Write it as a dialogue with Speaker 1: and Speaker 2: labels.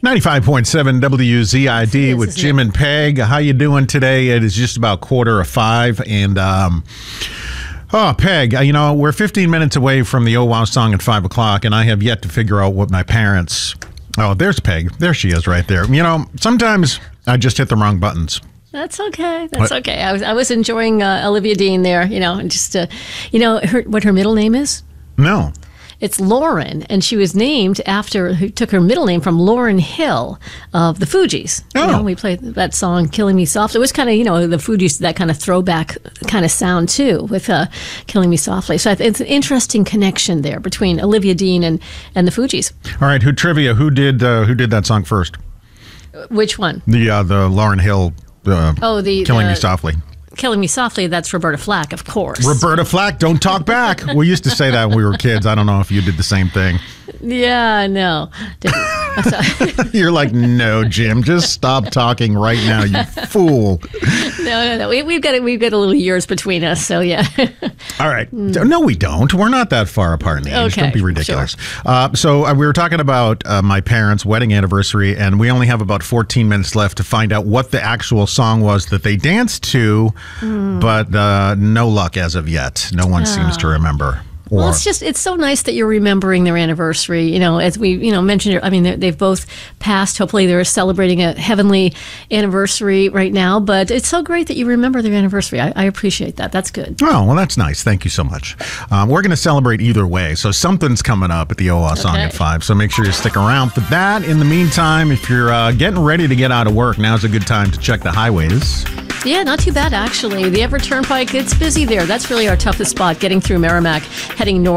Speaker 1: 95.7 WZID with Jim and Peg. How you doing today? It is just about 4:45, and Peg, we're 15 minutes away from the Oh Wow song at 5 o'clock, and I have yet to figure out what my parents... Oh, there's Peg. There she is right there. Sometimes I just hit the wrong buttons.
Speaker 2: That's okay. Okay. I was enjoying Olivia Dean there, and just, what her middle name is?
Speaker 1: No.
Speaker 2: It's Lauren, and she was named who took her middle name from Lauryn Hill of the Fugees.
Speaker 1: Oh.
Speaker 2: We played that song, Killing Me Softly. It was kind of, the Fugees, that kind of throwback kind of sound, too, with Killing Me Softly. So it's an interesting connection there between Olivia Dean and the Fugees.
Speaker 1: All right, who did that song first?
Speaker 2: Which one?
Speaker 1: The Lauryn Hill, Killing Me Softly.
Speaker 2: Killing Me Softly, that's Roberta Flack, of course.
Speaker 1: Roberta Flack, don't talk back. We used to say that when we were kids. I don't know if you did the same thing.
Speaker 2: Yeah, no.
Speaker 1: You're like, no, Jim, just stop talking right now, you fool.
Speaker 2: No. We've got a little years between us, so yeah.
Speaker 1: All right. No, we don't. We're not that far apart in age.
Speaker 2: Okay,
Speaker 1: don't be ridiculous.
Speaker 2: Sure.
Speaker 1: So we were talking about my parents' wedding anniversary, and we only have about 14 minutes left to find out what the actual song was that they danced to, but no luck as of yet. No one seems to remember.
Speaker 2: Well, it's so nice that you're remembering their anniversary. As we, mentioned, they've both passed. Hopefully they're celebrating a heavenly anniversary right now, but it's so great that you remember their anniversary. I appreciate that. That's good.
Speaker 1: Oh, well, that's nice. Thank you so much. We're going to celebrate either way. So something's coming up at the OWA song at 5. So make sure you stick around for that. In the meantime, if you're getting ready to get out of work, now's a good time to check the highways.
Speaker 2: Yeah, not too bad, actually. The Everett Turnpike, it's busy there. That's really our toughest spot, getting through Merrimack, heading north.